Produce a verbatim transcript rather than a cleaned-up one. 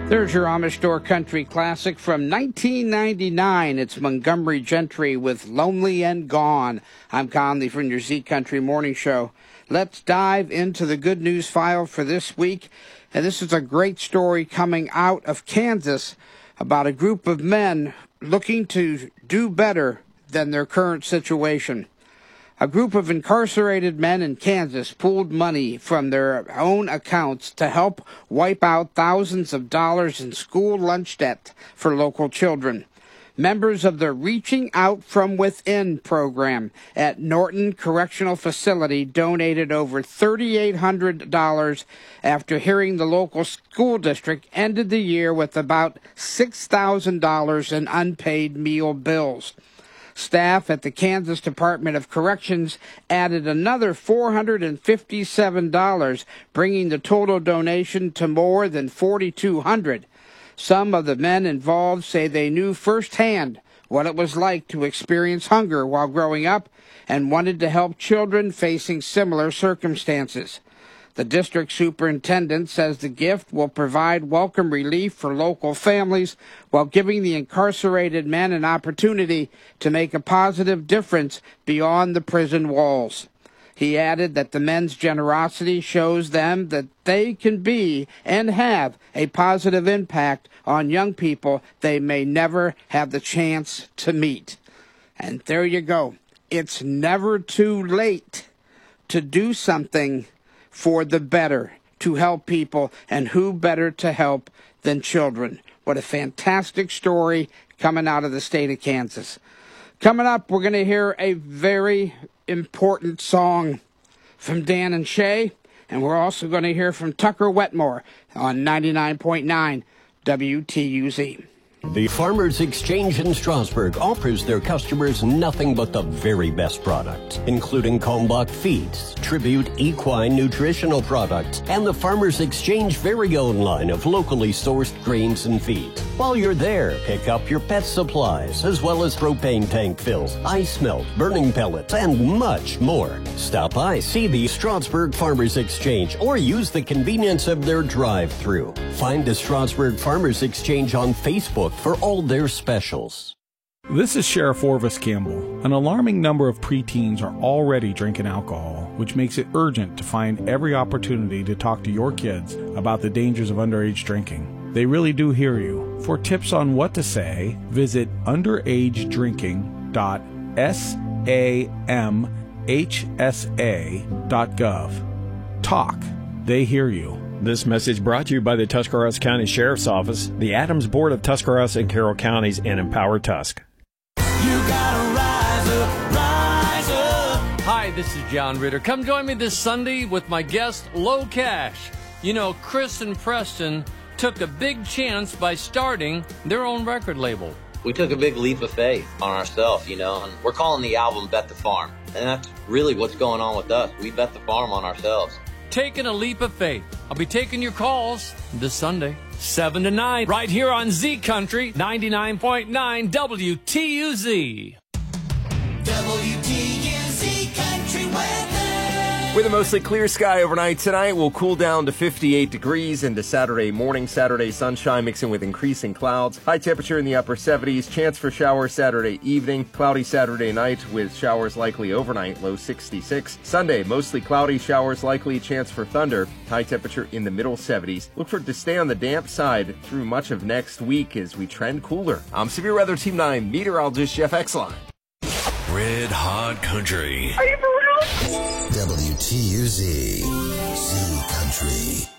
There's your Amish Door Country classic from nineteen ninety-nine. It's Montgomery Gentry with Lonely and Gone. I'm Conley from your Z Country Morning Show. Let's dive into the good news file for this week. And this is a great story coming out of Kansas about a group of men looking to do better than their current situation. A group of incarcerated men in Kansas pooled money from their own accounts to help wipe out thousands of dollars in school lunch debt for local children. Members of the Reaching Out From Within program at Norton Correctional Facility donated over three thousand eight hundred dollars after hearing the local school district ended the year with about six thousand dollars in unpaid meal bills. Staff at the Kansas Department of Corrections added another four hundred fifty-seven dollars, bringing the total donation to more than four thousand two hundred dollars. Some of the men involved say they knew firsthand what it was like to experience hunger while growing up and wanted to help children facing similar circumstances. The district superintendent says the gift will provide welcome relief for local families while giving the incarcerated men an opportunity to make a positive difference beyond the prison walls. He added that the men's generosity shows them that they can be and have a positive impact on young people they may never have the chance to meet. And there you go. It's never too late to do something for the better, to help people, and who better to help than children. What a fantastic story coming out of the state of Kansas. Coming up, we're going to hear a very important song from Dan and Shay, and we're also going to hear from Tucker Wetmore on ninety-nine point nine W T U Z. The Farmers Exchange in Strasburg offers their customers nothing but the very best products, including Kalmbach Feeds, Tribute Equine Nutritional Products, and the Farmers Exchange very own line of locally sourced grains and feeds. While you're there, pick up your pet supplies, as well as propane tank fills, ice melt, burning pellets, and much more. Stop by, see the Strasburg Farmers Exchange, or use the convenience of their drive-thru. Find the Strasburg Farmers Exchange on Facebook for all their specials. This is Sheriff Orvis Campbell. An alarming number of preteens are already drinking alcohol, which makes it urgent to find every opportunity to talk to your kids about the dangers of underage drinking. They really do hear you. For tips on what to say, visit underage drinking dot samhsa dot gov. Talk. They hear you. This message brought to you by the Tuscarawas County Sheriff's Office, the Adams Board of Tuscarawas and Carroll Counties, and Empower Tusk. You gotta rise up, rise up. Hi, this is John Ritter. Come join me this Sunday with my guest, Low Cash. You know, Chris and Preston took a big chance by starting their own record label. We took a big leap of faith on ourselves, you know, and we're calling the album Bet the Farm. And that's really what's going on with us. We bet the farm on ourselves. Taking a leap of faith. I'll be taking your calls this Sunday, seven to nine, right here on Z Country, ninety-nine point nine W T U Z. W T U Z Country Weather. With a mostly clear sky overnight tonight, we'll cool down to fifty-eight degrees into Saturday morning. Saturday sunshine mixing with increasing clouds. High temperature in the upper seventies. Chance for showers Saturday evening. Cloudy Saturday night with showers likely overnight. Low sixty-six. Sunday, mostly cloudy. Showers likely. Chance for thunder. High temperature in the middle seventies. Look for it to stay on the damp side through much of next week as we trend cooler. I'm Severe Weather Team nine meteorologist Jeff Exline. Red Hot Country. Are you for real? W T U Z. Z Country.